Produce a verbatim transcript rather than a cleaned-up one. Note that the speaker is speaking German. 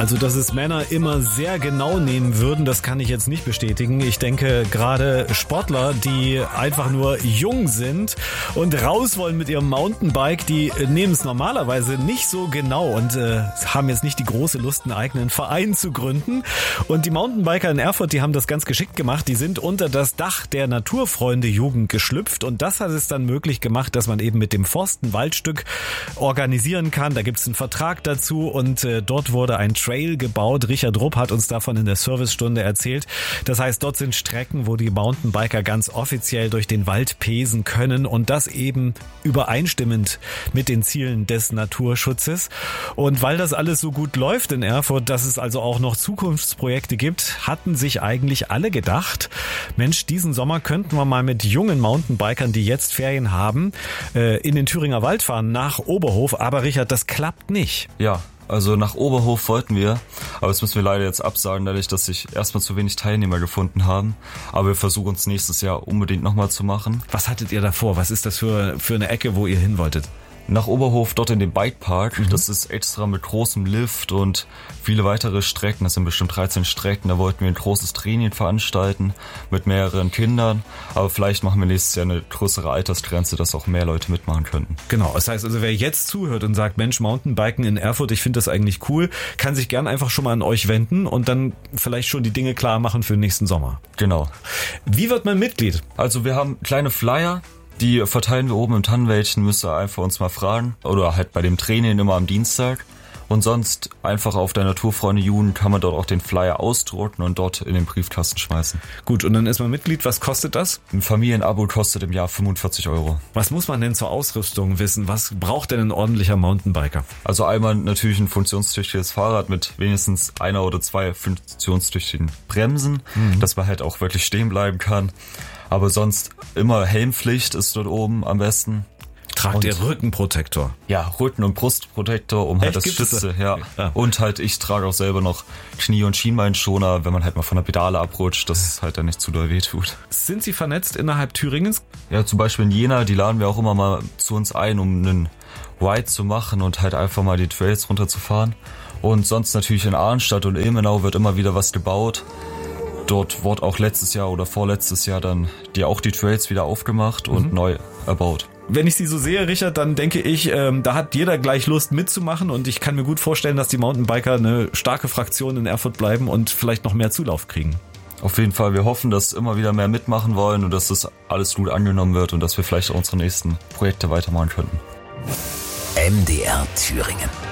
Also, dass es Männer immer sehr genau nehmen würden, das kann ich jetzt nicht bestätigen. Ich denke, gerade Sportler, die einfach nur jung sind und raus wollen mit ihrem Mountainbike, die nehmen es normalerweise nicht so genau und äh, haben jetzt nicht die große Lust, einen eigenen Verein zu gründen. Und die Mountainbiker in Erfurt, die haben das ganz geschickt gemacht. Die sind unter das Dach der Naturfreunde-Jugend geschlüpft und das hat es dann möglich gemacht, dass man eben mit dem Forst ein Waldstück organisieren kann. Da gibt es einen Vertrag dazu und äh, dort wurde ein Trail gebaut. Richard Rupp hat uns davon in der Servicestunde erzählt. Das heißt, dort sind Strecken, wo die Mountainbiker ganz offiziell durch den Wald pesen können und das eben übereinstimmend mit den Zielen des Naturschutzes. Und weil das alles so gut läuft in Erfurt, dass es also auch noch Zukunftsprojekte gibt, hatten sich eigentlich alle gedacht, Mensch, diesen Sommer könnten wir mal mit jungen Mountainbikern, die jetzt Ferien haben, äh, in den Thüringer Wald fahren, nach Oberhof. Aber Richard, das klappt nicht. Ja. Also nach Oberhof wollten wir, aber das müssen wir leider jetzt absagen, dadurch, dass sich erstmal zu wenig Teilnehmer gefunden haben. Aber wir versuchen es nächstes Jahr unbedingt nochmal zu machen. Was hattet ihr davor? Was ist das für, für eine Ecke, wo ihr hin wolltet? Nach Oberhof, dort in den Bikepark. Mhm. Das ist extra mit großem Lift und viele weitere Strecken. Das sind bestimmt dreizehn Strecken. Da wollten wir ein großes Training veranstalten mit mehreren Kindern. Aber vielleicht machen wir nächstes Jahr eine größere Altersgrenze, dass auch mehr Leute mitmachen könnten. Genau, das heißt also, wer jetzt zuhört und sagt, Mensch, Mountainbiken in Erfurt, ich finde das eigentlich cool, kann sich gern einfach schon mal an euch wenden und dann vielleicht schon die Dinge klar machen für den nächsten Sommer. Genau. Wie wird man Mitglied? Also wir haben kleine Flyer. Die verteilen wir oben im Tannenwäldchen, müsst ihr einfach uns mal fragen. Oder halt bei dem Training immer am Dienstag. Und sonst einfach auf der Naturfreunde-Jugend kann man dort auch den Flyer ausdrucken und dort in den Briefkasten schmeißen. Gut, und dann ist man Mitglied. Was kostet das? Ein Familienabo kostet im Jahr fünfundvierzig Euro. Was muss man denn zur Ausrüstung wissen? Was braucht denn ein ordentlicher Mountainbiker? Also einmal natürlich ein funktionstüchtiges Fahrrad mit wenigstens einer oder zwei funktionstüchtigen Bremsen, mhm. dass man halt auch wirklich stehen bleiben kann. Aber sonst immer Helmpflicht ist dort oben am besten. Tragt und ihr Rückenprotektor? Ja, Rücken- und Brustprotektor, um halt Echt? das Stütze, ja. ja. Und halt, ich trage auch selber noch Knie- und Schienbeinschoner, wenn man halt mal von der Pedale abrutscht, dass es halt dann nicht zu doll wehtut. Sind Sie vernetzt innerhalb Thüringens? Ja, zum Beispiel in Jena, die laden wir auch immer mal zu uns ein, um einen Ride zu machen und halt einfach mal die Trails runterzufahren. Und sonst natürlich in Arnstadt und Ilmenau wird immer wieder was gebaut. Dort wurde auch letztes Jahr oder vorletztes Jahr dann die auch die Trails wieder aufgemacht und mhm. neu erbaut. Wenn ich Sie so sehe, Richard, dann denke ich, ähm, da hat jeder gleich Lust mitzumachen und ich kann mir gut vorstellen, dass die Mountainbiker eine starke Fraktion in Erfurt bleiben und vielleicht noch mehr Zulauf kriegen. Auf jeden Fall, wir hoffen, dass immer wieder mehr mitmachen wollen und dass das alles gut angenommen wird und dass wir vielleicht auch unsere nächsten Projekte weitermachen könnten. M D R Thüringen.